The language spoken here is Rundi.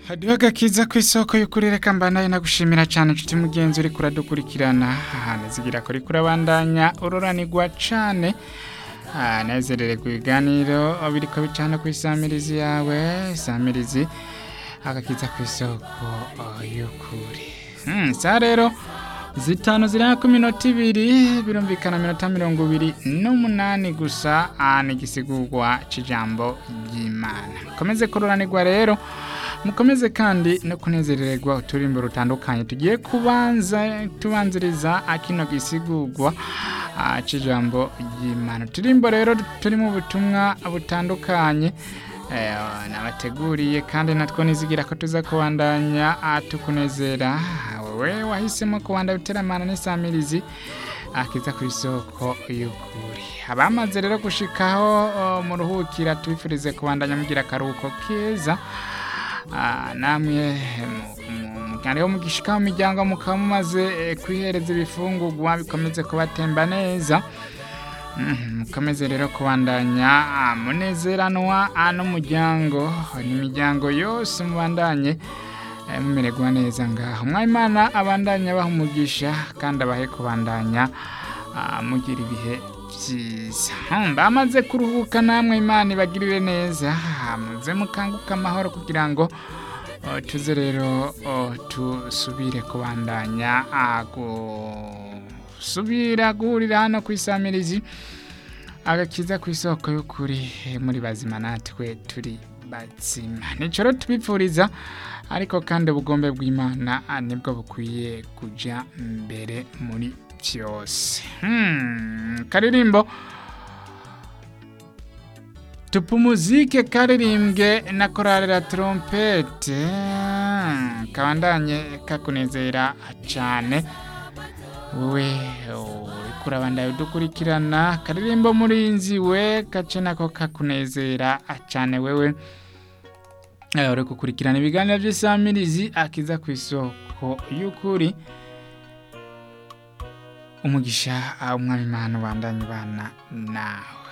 Hadiho agakiza kw'isoko y'ukuri reka mbandanye nagushimira cane nshuti mugenzi uriko uradukurikirana zigira ko uriko urabandanya uroranirwa cane nezerererwa ibiganiro biriko bicana kw'isamirizi yawe isamirizi agakiza kw'isoko y'ukuri sa rero zitanu zirana ku minota ibiri birumvikana minota 28 gusa n'igisigurwa c'ijambo ry'Imana komeze kuroranirwa rero mukomeze kandi no kunezererwa uturimbo rutandukanye tugiye tubanziriza akino gisigurwa c'ijambo ry'Imana turimbo rero turi mu butumwa butandukanye nabateguriye kandi natwo nizigira ko tuza kubandanya tukunezera wewe wahisemo kubandanya uteramana n'isamirizi akiza ku isoko y'ukuri abamaze rero gushikaho muruhukira tubifurize kubandanya mugira akaruhuko keza namwe mukariho mugishika mu miryango mukaba mumaze kwihereza ibifungurwa bikomeze kubatemba neza mukomeze rero kubandanya munezeranwa n'umuryango n'imiryango yose mubandanye mumererwa neza ngaho Imana abandanya baha umugisha kandi abahe kubandanya mugira ibihe byiza bamaze kuruhuka namwe Imana ibagirire neza muze mukanguka amahoro kugira ngo tuze rero tusubire kubandanya gusubira guhurira hano kw'isamirizi agakiza kw'isoko y'ukuri muri bazima natwe turi bazima nicoro tubipfuriza ariko kandi ubugombe bw'Imana nibwo bukwiye kuja mbere muri byose karirimbo tupumuzike karirimbwe na korale la trompete kabandanye kakunezera cyane we kurabandanya udukurikirana karirimbo murinzi we kace nako kakunezera cyane wewe uri gukurikirana ibiganiro by'isamirizi akiza ku isoko y'ukuri umugisha umwami Imana ubandanye bana nawe